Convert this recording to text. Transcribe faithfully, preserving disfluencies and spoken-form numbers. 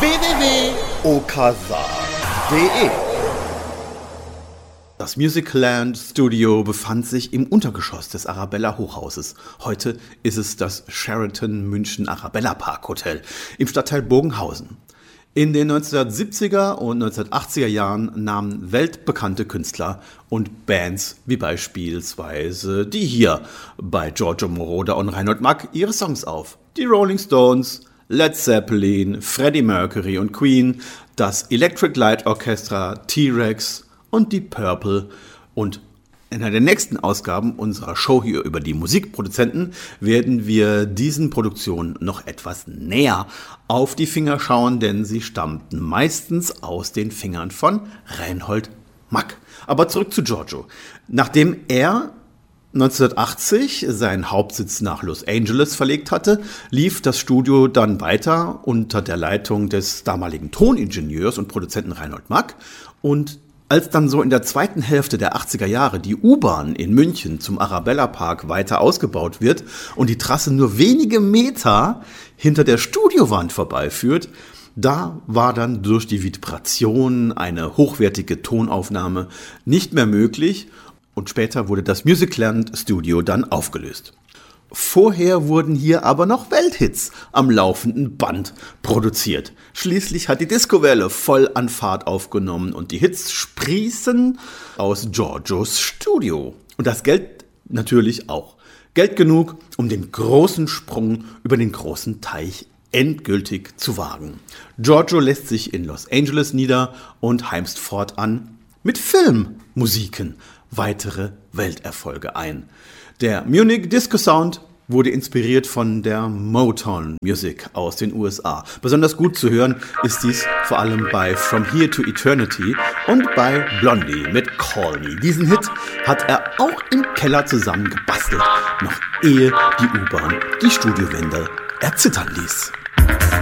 w w w punkt okasa punkt de. Das Musicland Studio befand sich im Untergeschoss des Arabella Hochhauses. Heute ist es das Sheraton München Arabella Park Hotel im Stadtteil Bogenhausen. In den neunzehnhundertsiebziger und neunzehnhundertachtziger Jahren nahmen weltbekannte Künstler und Bands wie beispielsweise die hier bei Giorgio Moroder und Reinhold Mack ihre Songs auf. Die Rolling Stones, Led Zeppelin, Freddie Mercury und Queen, das Electric Light Orchestra, T-Rex und die Purple. Und in einer der nächsten Ausgaben unserer Show hier über die Musikproduzenten werden wir diesen Produktionen noch etwas näher auf die Finger schauen, denn sie stammten meistens aus den Fingern von Reinhold Mack. Aber zurück zu Giorgio. Nachdem er neunzehnhundertachtzig seinen Hauptsitz nach Los Angeles verlegt hatte, lief das Studio dann weiter unter der Leitung des damaligen Toningenieurs und Produzenten Reinhold Mack. Und als dann so in der zweiten Hälfte der achtziger Jahre die U-Bahn in München zum Arabella Park weiter ausgebaut wird und die Trasse nur wenige Meter hinter der Studiowand vorbeiführt, da war dann durch die Vibration eine hochwertige Tonaufnahme nicht mehr möglich und später wurde das Musicland Studio dann aufgelöst. Vorher wurden hier aber noch Welthits am laufenden Band produziert. Schließlich hat die Discowelle voll an Fahrt aufgenommen und die Hits sprießen aus Giorgios Studio. Und das Geld natürlich auch. Geld genug, um den großen Sprung über den großen Teich endgültig zu wagen. Giorgio lässt sich in Los Angeles nieder und heimst fortan mit Filmmusiken weitere Welterfolge ein. Der Munich Disco Sound wurde inspiriert von der Motown Music aus den U S A. Besonders gut zu hören ist dies vor allem bei From Here to Eternity und bei Blondie mit Call Me. Diesen Hit hat er auch im Keller zusammen gebastelt, noch ehe die U-Bahn die Studiowände erzittern ließ.